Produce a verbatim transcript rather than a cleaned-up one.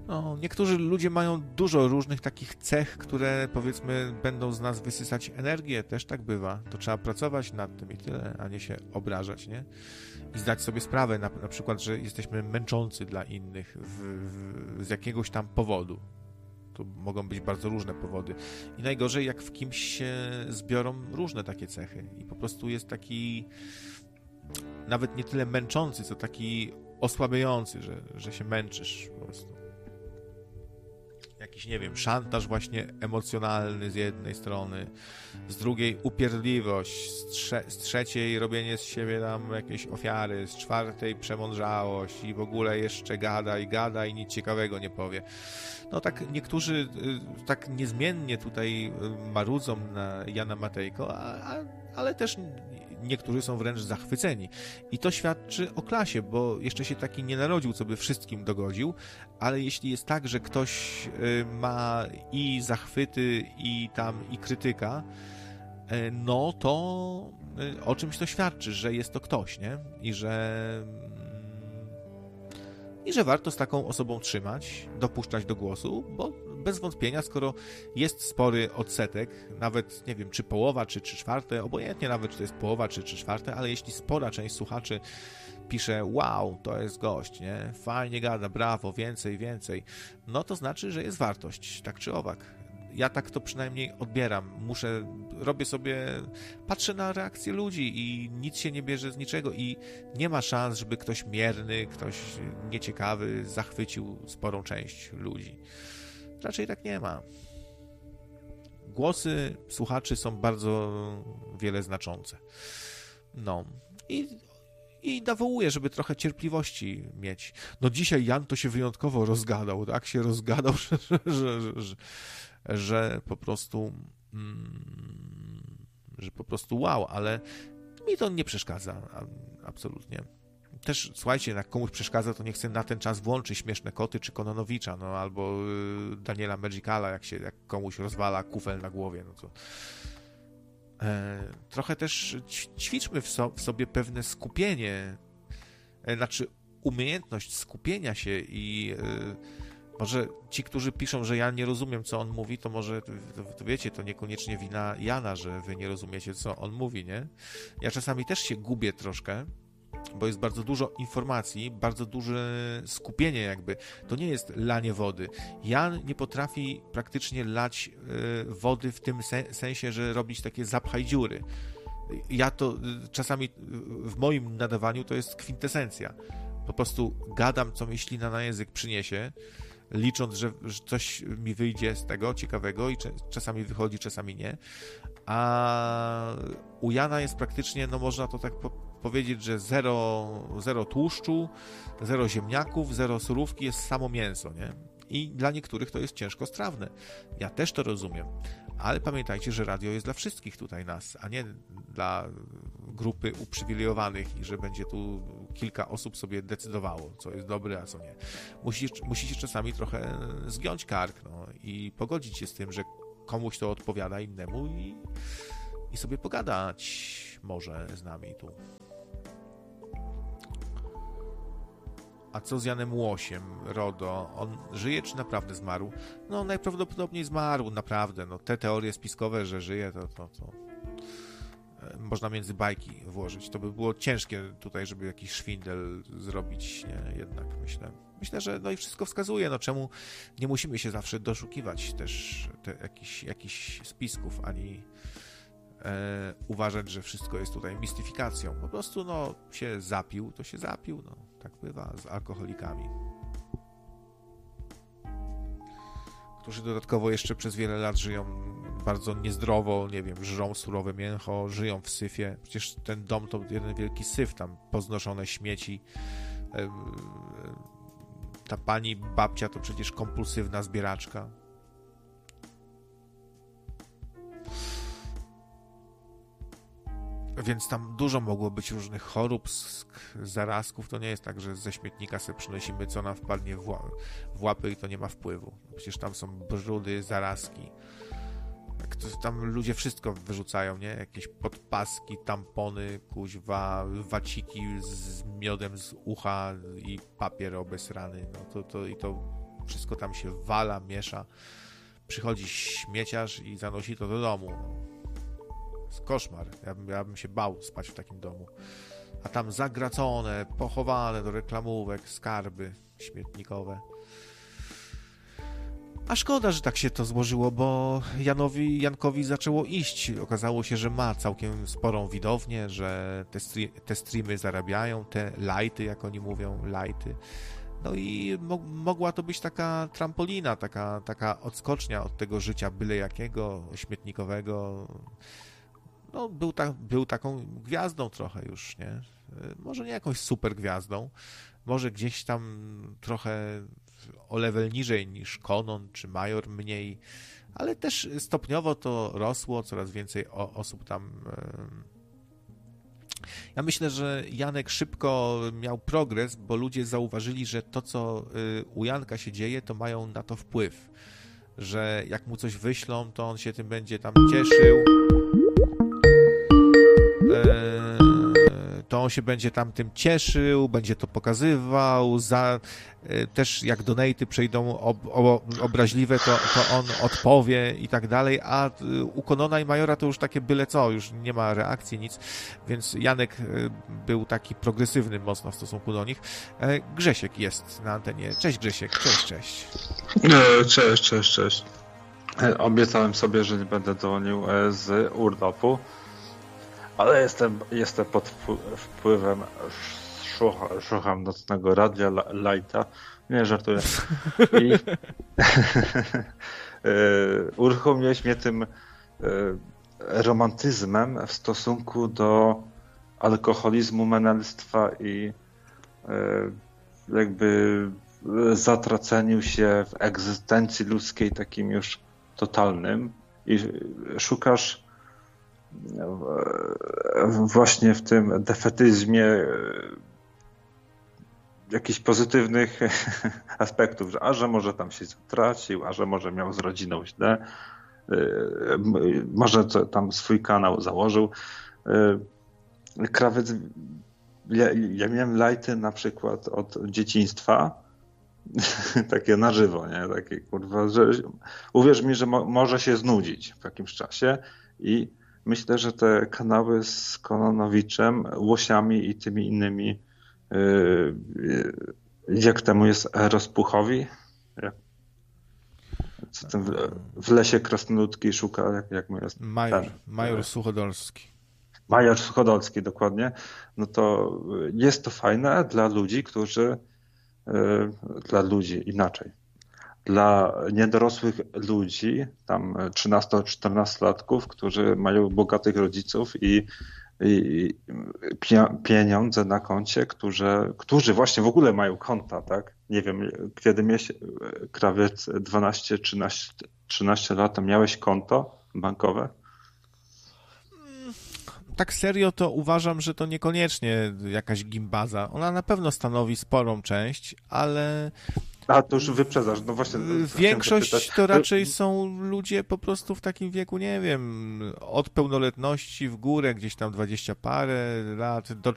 No, niektórzy ludzie mają dużo różnych takich cech, które powiedzmy będą z nas wysysać energię, też tak bywa. To trzeba pracować nad tym i tyle, a nie się obrażać, nie? I zdać sobie sprawę na, na przykład, że jesteśmy męczący dla innych w, w, z jakiegoś tam powodu. To mogą być bardzo różne powody. I najgorzej, jak w kimś się zbiorą różne takie cechy i po prostu jest taki nawet nie tyle męczący, co taki osłabiający, że, że się męczysz po prostu. Jakiś, nie wiem, szantaż właśnie emocjonalny z jednej strony, z drugiej upierdliwość, z, trze- z trzeciej robienie z siebie tam jakieś ofiary, z czwartej przemądrzałość i w ogóle jeszcze gada i gada i nic ciekawego nie powie. No tak niektórzy y, tak niezmiennie tutaj y, marudzą na Jana Matejko, a, a, ale też niektórzy są wręcz zachwyceni. I to świadczy o klasie, bo jeszcze się taki nie narodził, co by wszystkim dogodził, ale jeśli jest tak, że ktoś y, ma i zachwyty, i tam, i krytyka, y, no to y, o czymś to świadczy, że jest to ktoś, nie? I że i że warto z taką osobą trzymać, dopuszczać do głosu, bo bez wątpienia, skoro jest spory odsetek, nawet nie wiem, czy połowa, czy trzy czwarte, obojętnie nawet, czy to jest połowa, czy trzy czwarte, ale jeśli spora część słuchaczy pisze, wow, to jest gość, nie? Fajnie gada, brawo, więcej, więcej, no to znaczy, że jest wartość, tak czy owak. Ja tak to przynajmniej odbieram. Muszę, robię sobie, patrzę na reakcje ludzi i nic się nie bierze z niczego i nie ma szans, żeby ktoś mierny, ktoś nieciekawy zachwycił sporą część ludzi. Raczej tak nie ma. Głosy słuchaczy są bardzo wiele znaczące. No i I nawołuję, żeby trochę cierpliwości mieć. No dzisiaj Jan to się wyjątkowo rozgadał, tak się rozgadał, że, że, że, że, że po prostu mm, że po prostu wow, ale mi to nie przeszkadza, absolutnie. Też, słuchajcie, jak komuś przeszkadza, to niech sobie na ten czas włączy Śmieszne Koty czy Kononowicza, no albo y, Daniela Magicala, jak się jak komuś rozwala kufel na głowie, no to e, trochę też ćwiczmy w, so, w sobie pewne skupienie, e, znaczy umiejętność skupienia się i e, może ci, którzy piszą, że ja nie rozumiem, co on mówi, to może, to, to wiecie, to niekoniecznie wina Jana, że wy nie rozumiecie, co on mówi, nie? Ja czasami też się gubię troszkę, bo jest bardzo dużo informacji, bardzo duże skupienie jakby. To nie jest lanie wody. Jan nie potrafi praktycznie lać y, wody w tym se- sensie, że robić takie zapchaj dziury. Ja to y, czasami y, w moim nadawaniu to jest kwintesencja. Po prostu gadam, co mi ślina na język przyniesie, licząc, że, że coś mi wyjdzie z tego ciekawego i czasami wychodzi, czasami nie. A u Jana jest praktycznie, no można to tak po- powiedzieć, że zero, zero tłuszczu, zero ziemniaków, zero surówki, jest samo mięso, nie? I dla niektórych to jest ciężko strawne. Ja też to rozumiem. Ale pamiętajcie, że radio jest dla wszystkich tutaj nas, a nie dla grupy uprzywilejowanych i że będzie tu kilka osób sobie decydowało, co jest dobre, a co nie. Musicie, musicie czasami trochę zgiąć kark, no, i pogodzić się z tym, że komuś to odpowiada innemu i, i sobie pogadać może z nami tu. A co z Janem Łosiem, RODO? On żyje czy naprawdę zmarł? No najprawdopodobniej zmarł, naprawdę. No, te teorie spiskowe, że żyje, to, to, to można między bajki włożyć. To by było ciężkie tutaj, żeby jakiś szwindel zrobić, nie? Jednak myślę. Myślę, że no i wszystko wskazuje, no czemu nie musimy się zawsze doszukiwać też te, jakichś, jakichś spisków, ani e, uważać, że wszystko jest tutaj mistyfikacją. Po prostu, no, się zapił, to się zapił, no. Tak bywa z alkoholikami, którzy dodatkowo jeszcze przez wiele lat żyją bardzo niezdrowo, nie wiem, żrą surowe mięcho, żyją w syfie. Przecież ten dom to jeden wielki syf, tam poznoszone śmieci. Ta pani babcia to przecież kompulsywna zbieraczka. Więc tam dużo mogło być różnych chorób, zarazków. To nie jest tak, że ze śmietnika sobie przynosimy, co nam wpadnie w, ła- w łapy i to nie ma wpływu. Przecież tam są brudy, zarazki. Tam ludzie wszystko wyrzucają, nie? Jakieś podpaski, tampony, kuźwa, waciki z miodem z ucha i papier obesrany. No to, to, i to wszystko tam się wala, miesza. Przychodzi śmieciarz i zanosi to do domu. Jest koszmar. Ja bym, ja bym się bał spać w takim domu. A tam zagracone, pochowane do reklamówek, skarby śmietnikowe. A szkoda, że tak się to złożyło, bo Janowi, Jankowi zaczęło iść. Okazało się, że ma całkiem sporą widownię, że te, stream, te streamy zarabiają, te lighty, jak oni mówią, lighty. No i mo- mogła to być taka trampolina, taka, taka odskocznia od tego życia byle jakiego, śmietnikowego. No, był, ta, był taką gwiazdą trochę już, nie? Może nie jakąś super gwiazdą, może gdzieś tam trochę o level niżej niż Conon czy Major mniej, ale też stopniowo to rosło, coraz więcej o, osób tam... Ja myślę, że Janek szybko miał progres, bo ludzie zauważyli, że to, co u Janka się dzieje, to mają na to wpływ, że jak mu coś wyślą, to on się tym będzie tam cieszył, to on się będzie tam tym cieszył, będzie to pokazywał, za, też jak donaty przejdą ob, ob, obraźliwe, to, to on odpowie i tak dalej, a u Conona i Majora to już takie byle co, już nie ma reakcji, nic, więc Janek był taki progresywny mocno w stosunku do nich. Grzesiek jest na antenie. Cześć Grzesiek, cześć, cześć. Cześć, cześć, cześć. Obiecałem sobie, że nie będę dzwonił z urlopu, ale jestem, jestem pod wpływem, słucham nocnego radia Lighta. Nie, żartuję. I uruchomiłeś mnie tym romantyzmem w stosunku do alkoholizmu, menelstwa i jakby zatraceniu się w egzystencji ludzkiej takim już totalnym i szukasz właśnie w tym defetyzmie jakichś pozytywnych aspektów, że a że może tam się zatracił, a że może miał z rodziną źle, może tam swój kanał założył. Krawiec, ja, ja miałem lighty na przykład od dzieciństwa, takie na żywo, nie? Takie kurwa, że uwierz mi, że mo- może się znudzić w jakimś czasie i myślę, że te kanały z Kononowiczem, Łosiami i tymi innymi, yy, jak temu jest Rozpuchowi? Co tam w, w lesie krasnoludki szuka, jak, jak mu jest? Major, ten, Major Suchodolski. Major Suchodolski, dokładnie. No to jest to fajne dla ludzi, którzy yy, dla ludzi inaczej. Dla niedorosłych ludzi, tam trzynasto-czternastolatków, którzy mają bogatych rodziców i, i pieniądze na koncie, którzy, którzy właśnie w ogóle mają konta, tak? Nie wiem, kiedy miałeś, krawiec, dwanaście trzynaście lat, miałeś konto bankowe? Tak serio to uważam, że to niekoniecznie jakaś gimbaza. Ona na pewno stanowi sporą część, ale... A, to już wyprzedzasz, no właśnie. Większość to raczej są ludzie po prostu w takim wieku, nie wiem, od pełnoletności w górę, gdzieś tam dwadzieścia parę lat, do